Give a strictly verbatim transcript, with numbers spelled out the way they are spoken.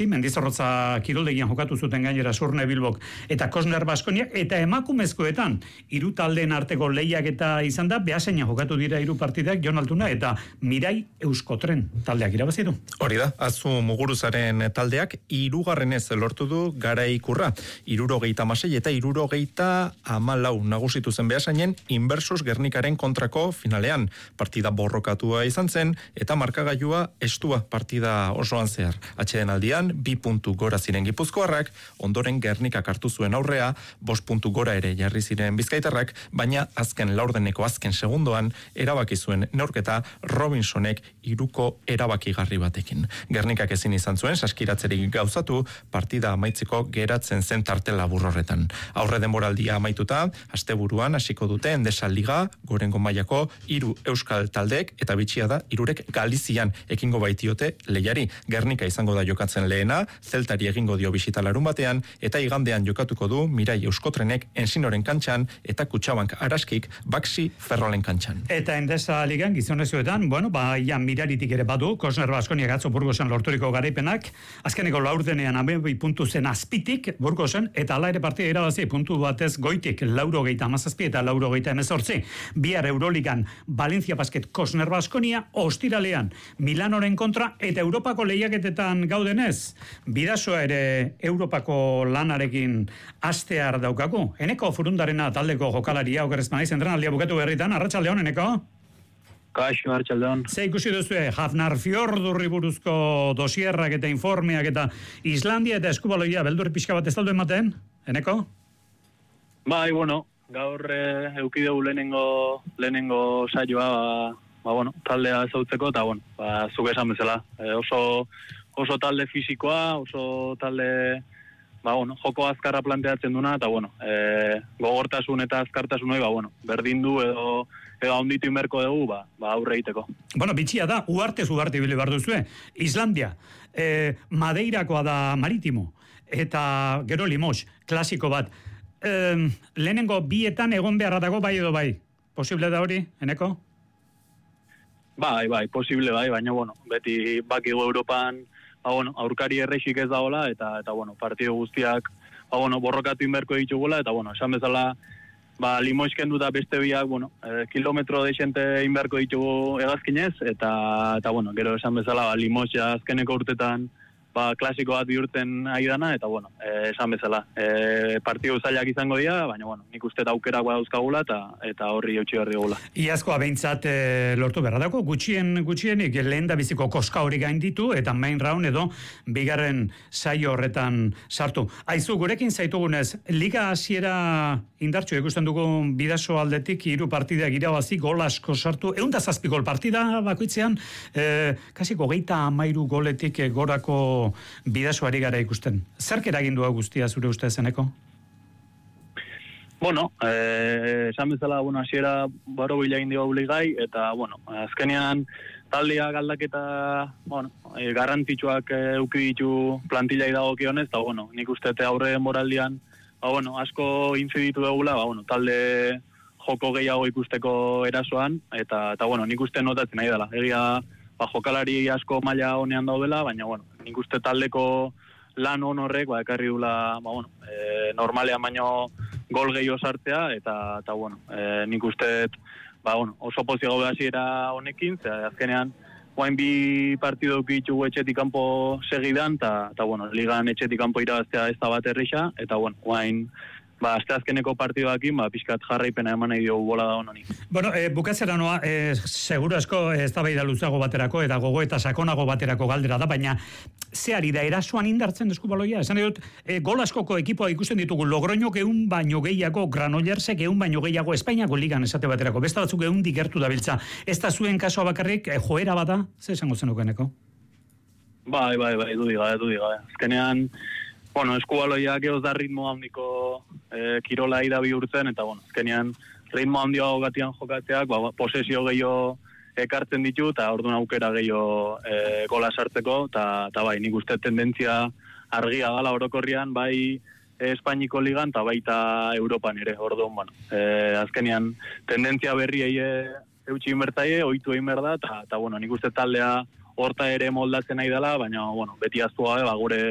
nagusi, Mendizorrotza kiroldegian jokatu zuten gainera Surne Bilbok eta Kosner Baskoniak, eta emakumezkoetan hiru taldeen arteko lehiak eta izan da, behaseina jokatu dira hiru partidak, Jon Altuna eta Mirai Euskotren taldeak irabazi du. Hori da, Azu Muguruzaren taldeak hirugarrenez lortu du Garaikurra, hirurogeita hamasei eta hirurogeita hamalau nagusitu zen behasainen Inversus Gernikaren kontrako finalean. Partida borrokatua izan zen eta markagailua estua partida osoan zehar. Atsedenaldian bi puntu gora ziren Gipuzkoarrak, ondoren Gernikak hartu zuen aurrea, bost puntu gora ere jarri ziren Bizkaitarrak, baina azken laurdeneko azken segundoan erabaki zuen neurketa Robinsonek hiruko erabakigarri batekin. Gernikak ezin izan zuen saskiratzerik gauzatu, partida amaitzeko geratzen zen tarte labur horretan. Aurre denboraldia amaituta, asteburuan hasiko dute Endesa Liga, gorengo mailako hiru euskal taldeek, eta bitxia da hirurek Galizian ekingo baitiote lehiari. Gernika izango da jokatzen lehena, Zeltari egingo dio bisita larun batean, eta igandean jokatuko du Mirai Euskotrenek Ensinoren kantxan eta Kutxabank Araskik Baxi Ferrolen kantxan. Eta Endesa Ligan gizonezkoetan, bueno, ba, ja miraritik ere badu, Kosner Baskonia atzo Burgosen lorturiko garaipenak, azkeneko laurdenean amebi puntu zen azpitik Burgosen, eta ala ere partida irabazi puntu batez goitik, laurogeita hamazazpi eta laurogeita hemezortzi. Bihar Euroligan Valencia Basket Kosner Baskonia, ostiralean Milanoren kontra, eta Europako lehiaketetan gaudenez, bidasoa ere Europako lanarekin astear daukagu. Eneko Furundarena taldeko jokalaria okerrezma naiz, entrenaldia bukatu berritan, arratsaldeon Eneko? Kaixo, arratsaldeon. Ze ikusi duzue, Hafnar Fjordurri buruzko dosierrak eta informeak eta Islandia eta eskubaloia beldurri pixka bat ez daldu ematen, Eneko? Bai, bueno, gaur eh, eukideu lehenengo, lehenengo saioa, ba, ba, bueno, taldea ezautzeko, eta, bueno, ba, zuk esan bezala. E, oso, oso talde fisikoa, oso talde, ba, bueno, joko azkarra planteatzen duna, eta, bueno, e, gogortasun eta azkartasun hori, ba, bueno, berdin du edo, edo haunditu inberko dugu, ba, ba, aurre egiteko. Bueno, bitxia da, uarte zuarte bile behar duzue. Islandia, e, Madeirakoa da maritimo, eta gero Limoges, klasiko bat. E, lehenengo bietan egon beharra dago bai edo bai. Posible da hori, Eneko? Bai, bai, posible bai, baina, bueno, beti bakigu Europan, ba, bueno, aurkari errexik ez dagoela, eta, eta, bueno, partido guztiak, ba, bueno, borrokatu inberko ditugula, eta, bueno, esan bezala, ba, Limoges kendu da beste biak, bueno, eh, kilometro deixente inberko ditugu hegazkinez, eta, eta, bueno, gero esan bezala, ba, Limoges azkeneko urtetan, ba, klasiko bat bihurtzen ari dana, eta, bueno, eh, esan bezala, eh, partidu zailak izango dira, baina, bueno, nik uste aukerak dauzkagula, eta, eta horri eutxi berri gula. Iazkoa behintzat e, lortu berra dago, gutxien, gutxienik lehen da biziko koska hori gainditu, eta main round edo bigarren saio horretan sartu. Aizu, gurekin zaitugunez, liga hasiera indartxo ikusten dugu bidaso aldetik, hiru partidak irabazi, gol asko sartu, egun da zazpi gol partida bakoitzean, e, kasi gogeita amairu goletik gorako bidasoari gara ikusten. Zerk eragindua guztia zure uste Eneko? Bueno, eh, esan bezala, bueno, hasiera baro bila egin dio obligai, eta, bueno, azkenean taldea galdaketa, bueno, e, garrantzitsuak e, euki ditu plantillai dagokionez, eta, bueno, nik uste aurre moraldian, ba, bueno, asko inziditu dugula, ba, bueno, talde joko gehiago ikusteko erasoan, eta, eta bueno, nik uste notatzen nahi dela. Egia, ba, jokalari asko maila honean daudela, baina, bueno, nik uste taldeko lan hon horrek, ba, ekarri dula, ba, bueno, e, normalean baino gol gehiago sartzea, eta, eta bueno, e, nik uste, ba, bueno, oso poziago hasiera honekin, ze azkenean, guain bi partidu ditugu etxetik kanpo segidan, eta, eta bueno, ligan etxetik kanpo irabaztea ez da bat errisa, eta bueno, guain, ba, azte azkeneko partiduakin, ba, pixkat jarraipena eman nahi diogu bola da hononi. Bueno, e, bukatzera noa, e, seguro asko ez da beida luzago baterako, eta gogo eta sakonago baterako galdera da, baina zeari da erasoan indartzen eskubaloia? Esan dut, e, gol askoko ekipoa ikusten ditugu, Logroñok eun baino gehiago, Granollersek eun baino gehiago, Espainiako ligan esate baterako, beste batzuk eun digertu dabiltza. Ez da zuen kasoa bakarrik, e, joera bada, ze esango zenukeneko? Bai, bai, bai, du diga, du diga. Azkenean, bueno, eskubaloiak eoz da ritmo handiko e, kirola ida bihurtzen, eta, bueno, azkenean ritmo handio gatian jokatzeak, ba, posesio gehiago ekartzen ditu, eta orduan aukera gehiago e, gola sartzeko, eta, eta bai, nik uste tendentzia argia gala orokorrian, bai Espainiko ligan, eta baita Europan ere, orduan, bueno, e, azkenean tendentzia berriei e, eutxi inbertaie, oitu egin berda, eta, eta, bueno, nik uste taldea horta ere moldatzen nahi dela, baina, bueno, beti aztua, ba, gure